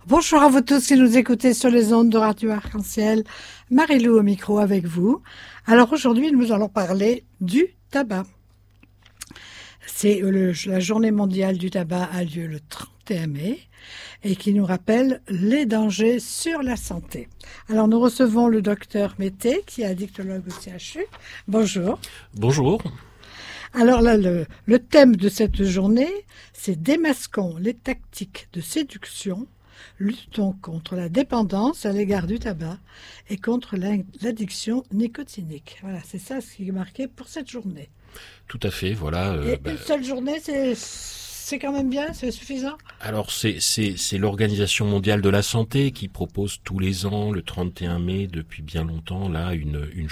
Bonjour à vous tous qui nous écoutez sur les ondes de Radio Arc-en-Ciel. Marie-Lou au micro avec vous. Alors aujourd'hui, nous allons parler du tabac. La journée mondiale du tabac a lieu le 31 mai et qui nous rappelle les dangers sur la santé. Alors nous recevons le docteur Mété qui est addictologue au CHU. Bonjour. Bonjour. Alors là, le thème de cette journée, c'est démasquons les tactiques de séduction, luttons contre la dépendance à l'égard du tabac et contre l'addiction nicotinique. Voilà, c'est ça ce qui est marqué pour cette journée. Tout à fait, voilà. Une seule journée, c'est quand même bien, c'est suffisant? Alors c'est l'Organisation mondiale de la santé qui propose tous les ans, le 31 mai, depuis bien longtemps, là, une